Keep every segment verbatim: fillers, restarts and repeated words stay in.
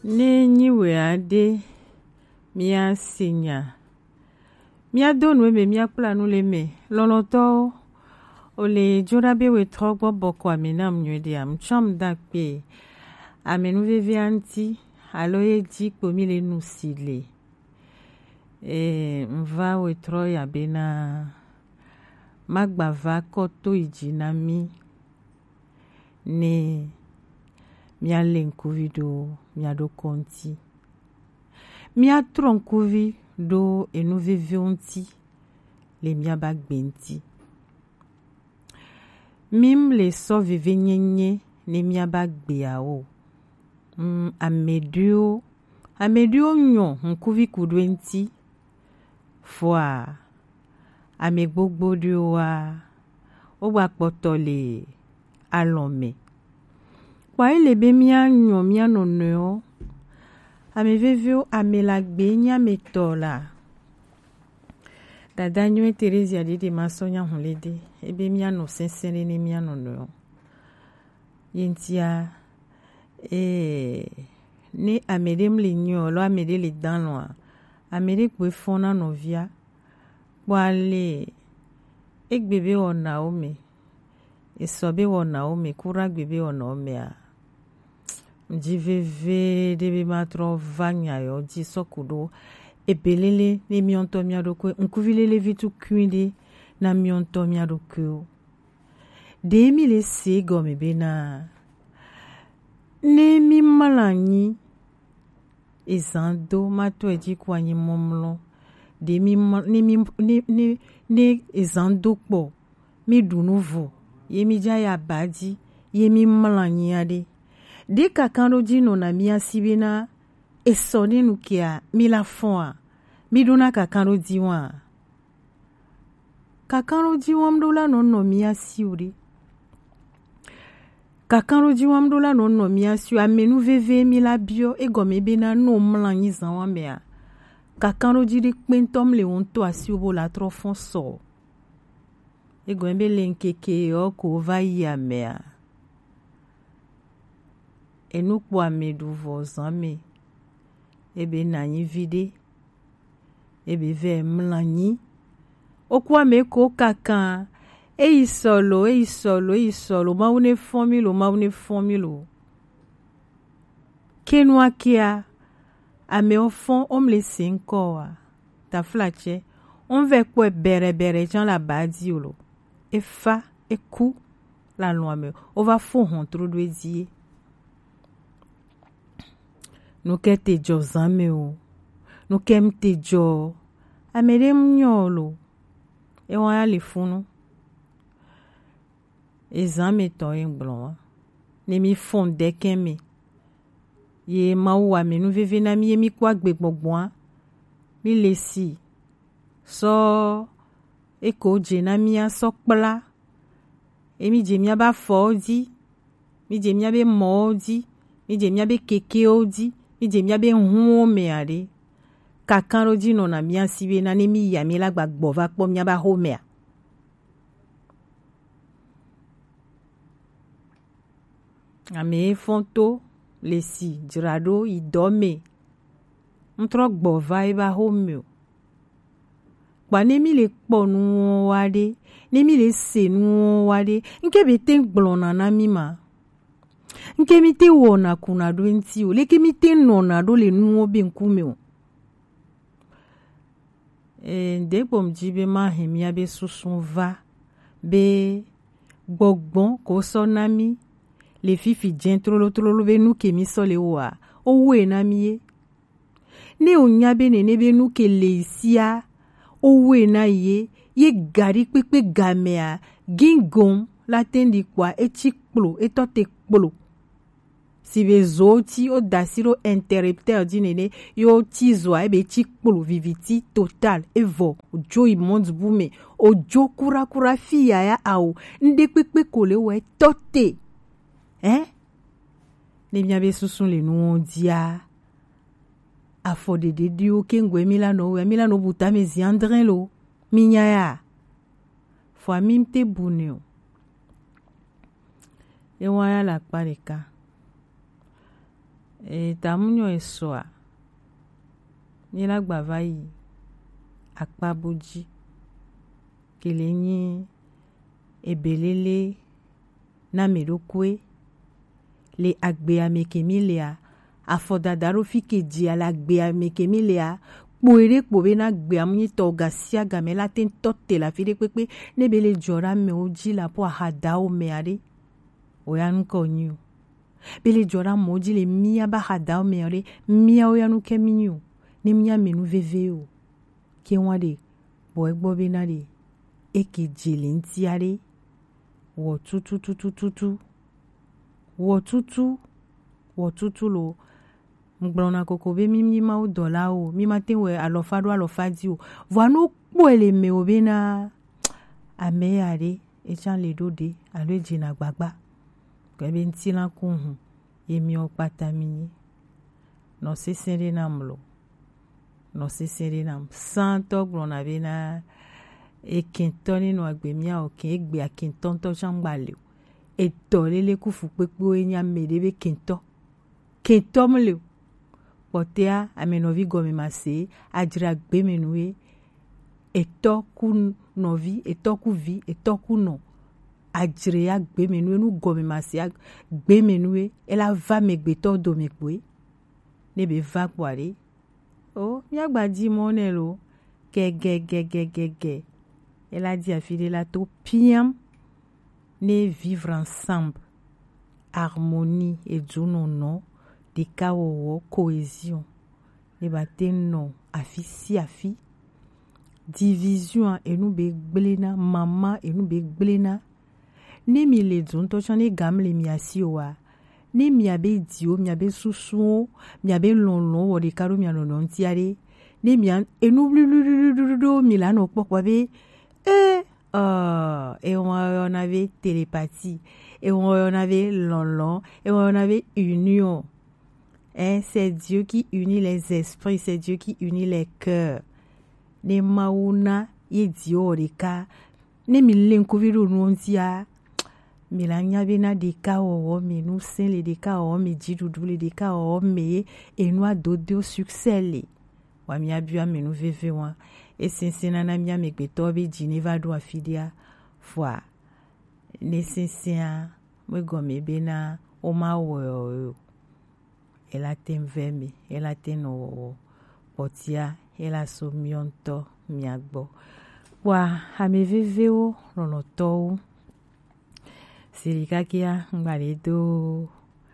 Ne nyiwe ade mia sinya mia donwe me mia planu le me loloto ole jorabe we trogbo boko amina mnwede am cham dakpe amenu vevianti aloye dikpo mile nusile e mva we troya bena magbava koto ijina mi ne mia lenkuvi do mia do konti mia tronkuvi do enu vevionti le mia bagbenti mim le so vive nyenye ne mia bagbe ao mm, amedio amedio nyon nkuvi kudwenti fois amegbogbo dio wa ogba potole alome kwa ile be mia nyon mia noneo amevevio amelagbe nya metola dada nyo Teresa dede masonya hulede ebe mia no sensene ne mia noneo yentia e ne amedem le nyo lo amede le danwa amede kwe fona novia wale egbebe ona ome esobe ona ome kura gbebe ona ome a mjiveve debe matro vanya yo di sokudo ebelele ne mionto miado kwe nkuvilele vitu kwinde na mionto miado kwe de mi le sego me bena ne mi malanyi ezando mato eji kwanyi momlo de mi ne mi ne ne ne ezando po mi du nouveau yemi jaya badi yemi malanyi ade de kakando dino na mia sibena esone nukia mi la fon mi dona kakando diwa kakando diwa mdola non no mia siuri kakando diwa mdola non no mia siu amenu veve mi la bio e gome bena no mlanyi zanwa mea kakando diri kpentom le onto asiubo la trofon so e gome lenkeke o ko va ya mea enukpo amedu vozame ebe nanyi vide ebe ve mlanyi okwa me ko kaka e isolo e isolo e isolo ma une formilo ma une formilo kenwa kia ame ofon om le sinkoa ta flache on ve kwe bere bere jan la badi olo e fa e ku la loi me o va fo hon tro do die no kete jo zame o no kemte jo amere mnyolo e wa le funu e zame to engblo ne mi fonde keme ye mawa me nu veve na mi mi kwa gbegbogbo mi lesi so e ko je na mi aso pla e mi je mi aba fodi mi je mi abe modi mi je mi abe keke odi mi je mi abe hu me are kakan di no na mi asibe na ne mi ya mi la gbagbo va po mi aba ho me ame fonto lesi dirado idome ntro gbo va iba ho me pa ne mi le po nu wade ne mi le se nu wade nke be ten gblona na mi ma nke mi te wona kuna do enti o le ke mi te nona do le nu obi nkume o e de pom jibe ma hemia be susun va be gbogbon ko so na mi le fifi jentro lo tro lo be nu ke mi so le wa o we na mi e ne o nya be ne ne be nu ke le isia o we na ye ye gari pepe gamea gingon la tendi kwa etikplo etote kplo si bezoti o dasiro interrupteur dinene yo tizwa ebe tikplo viviti total evo ojo imond bume ojo kura kura fiya ya au nde pepe kole we tote eh ne mia be susun le nu dia afode de dio kengwe milano we milano buta me ziandrin lo minya ya fo mimte bunio e waya la pareka e tamunyo esoa ni la gbava yi akpaboji kele nyi ebelele na merokwe le agbe amekemi lea afodadaro fike di ala agbe amekemi lea kpoere kpobe na gbe amunyi toga sia game la ten tote la fide pepe nebele jora me oji la po ahada o me are oya nko nyu bele jora moji le mia ba hada o me are mia oya nu ke minyu ne mia menu veve o ke wade bo egbo be na de ekejele ntiare wo tutu tutu tutu wo tutu wo tutu lo mgbona koko be mimi ma o dola o mi ma ten we alofa do alofa di o vo no po ele me o be na ame are e chan le do de alo jina gbagba ko be nti la kun hu yemi o pata mi no se sere na mlo no se sere na santo gbona be na e kintoni no agbe mi a o kin egbe akinton to chan gbale e to lele ku fu pepe o enya mede be kinto kinto mle potea amenovi gomi mase ajira gbe menue eto ku novi eto ku vi eto ku no ajire ya gbe menue nu gomi mase gbe menue ela va megbe to do mekwe ne be va kware o mi agba di monelo gege gege gege ela di afide la to piam ne vivre ensemble harmonie et juno no de kawo cohésion ne baten no afi si afi division et nous be gblena mama et nous be gblena ne mi le dun to chane gamle mi asi wa ne mi abe dio mi abe susu mi abe lonlon wo de karo mi anonon tiare ne mi an et nous blulu mi la no pokwa be eh oh et on on avait télépathie et on on avait lonlon et on avait union. Hein, c'est Dieu qui unit les esprits, c'est Dieu qui unit les cœurs. Ne mauna ye Dieu reka ne milenko viru nontia milanya bena deka o me nu sen le deka o me jidudu le deka o me e no adodo succès le wa mi abua me nu veve wa e sensena na mi amegbeto be Geneva do afidia foi ne sensia me gome bena o ma wo ela tem veme ela tem no potia ela so mionto miagbo wa ame veveo rono to sirikakia ngaledo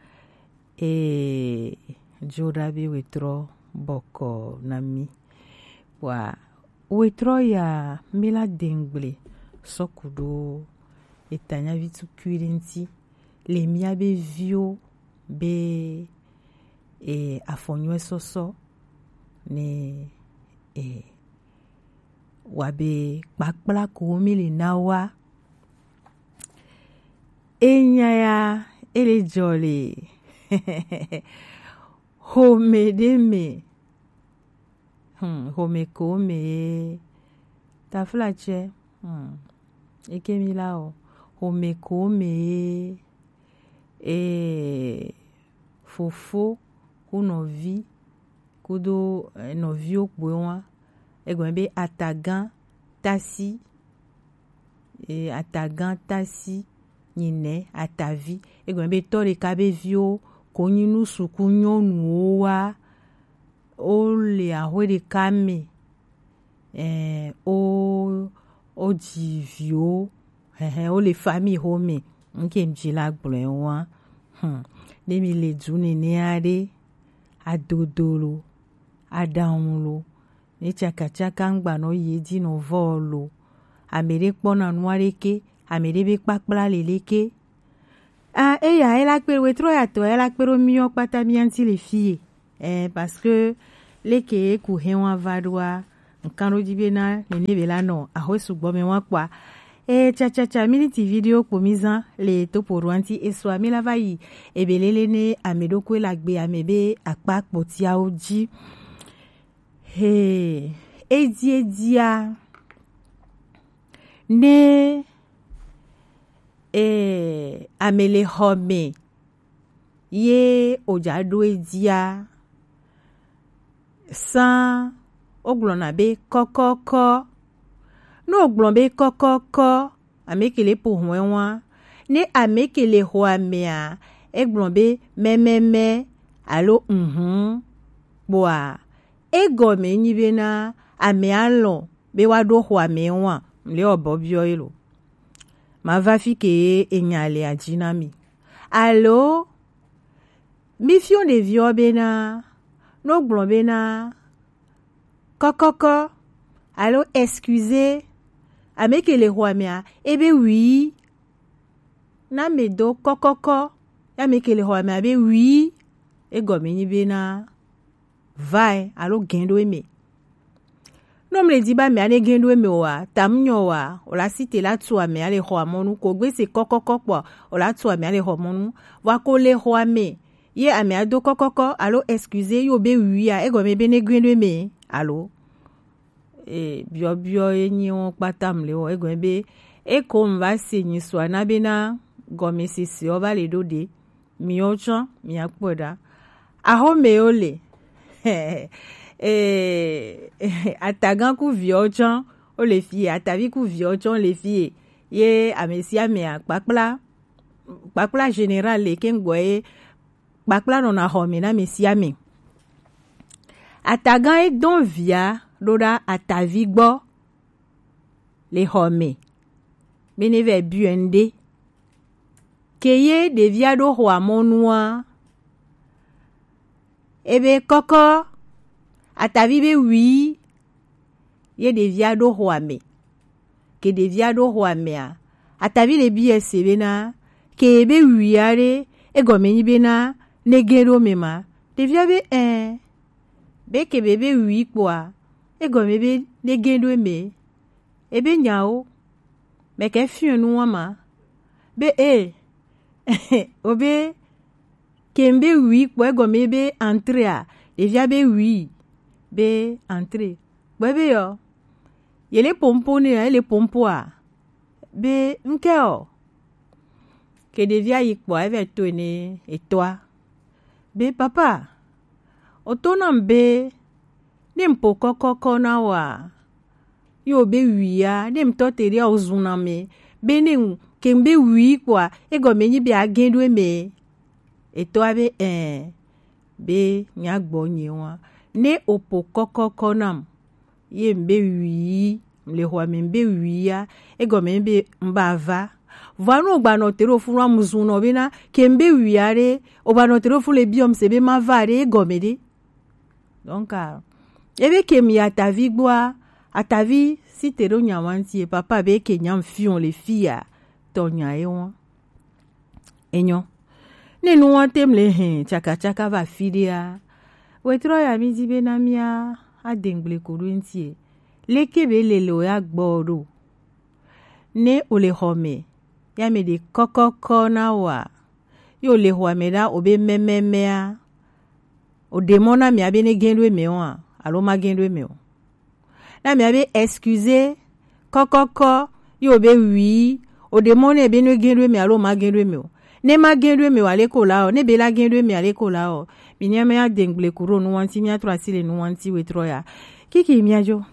e jodabe wetro boko nami wa wetro ya mila dengle sokudo etanya vitu kuirinti le miabe vio be e afonyo soso ne e wabe kpakpla ko mili nawa enya ya ele jole home de me hmm home ko me ta flache hmm ekemi lao home ko me e fofo kuno vi kudo no vio kwewa egon be atagan tasi e atagan tasi nyine atavi egon be tore kabe vio konyinu sukunyonu wa o le ahwere kame eh o o jivio eh o le famille home nke mjila gblenwa hm ne mi le juni ne ade adodolo adaunlo ni chaka chaka ngba no yeji no volo amere pona nuareke amere be pakpla leleke ah e ya ela pe wetro ya to ela pero mi o pata mi anti les filles eh parce que leke ku henwa vadwa nkano dibena ne nebela no ahosu gbo me wa kwa e cha cha cha minute video ko mizan le to poruanti eso amela vai ebelele ne amedoko lagbe amebe apa potia oji he edi edia ne e amele home ye oja do edia san oglona be kokoko no oglon be kokoko amekele pour wenwa ne amekele ho amea eglon be mememe alo mhm boa ego me nyibe na ame alon be wado ho amewa mle obobio ilo ma va fike enyale ajinami allo mi fion de viobe na no glombe na kokoko allo excusez amekele ho amea ebe oui na medo kokoko ya mekele ho amea be oui ego me nyibe na vai allo gendo eme no me di ba me ane gendo eme wa tamnyo wa ola site la tu ame ale ho amonu ko gbe se kokoko po ola tu ame ale ho amonu wa ko le ho ame ye ame ado kokoko allo excusez yo be oui a ego me be ne gendo eme allo e bio bio enyi won patamle o ego be e ko mva se nyi so na be na gomi sisi o ba le dode mi ocho mi apoda aho me ole eh atagan ku viojan o le fie atavi ku viojan le fie ye amesia me akpakpla akpakpla general le kengbo e akpakpla no na ho me na mesia me atagan e don via doda atavi gbo le ho me beneve buende keye de via do ho amonua ebe koko atavi be oui ye de via do ho ame ke de via do ho ame a atavi le bi esebe na ke be oui are egomeni be na negero mema de via be eh be ke bebe oui kwa egome be negero me ebe nyao me ke fion nu ama be eh obe kembe oui kwa egome be entrer a de via be oui be entrer bebe yo yele pompo ni ele pompo a be nke o ke de via yikpo eve to ni etwa be papa otona mbe ni mpo kokoko na wa yo be wiya ni mto teri a ozuna me be ni kembe wi kwa egome ni bi agendo me etwa be eh be nyagbo nyiwa ne opo kokoko nam ye mbe wi le ho me mbe wiya egome be mbava vano gba no tero furu amuzuno be na kembe wiare oba no tero fu le biom se be mavare egome de donc ebe kemi atavi gboa atavi si tero nyawanti e papa be ke nyam fion le fia to nya e won enyo ne nu won temle hen chaka chaka va fidia wetro ya mi di be na mia adengle koruntie lekebe lelo ya gboro ne ole home ya me de kokoko na wa yo le ho me da obe mememe a o demona mi abe ne gendwe me wa alo ma gendwe me o na mi abe excusez kokoko yo be oui o demona ebe ne gendwe me alo ma gendwe me o ne ma gendwe me wale ko la o ne be la gendwe me ale ko la o binyame ya dengle kuro nu wanti mi atro asile nu wanti wetro ya kiki mi ajo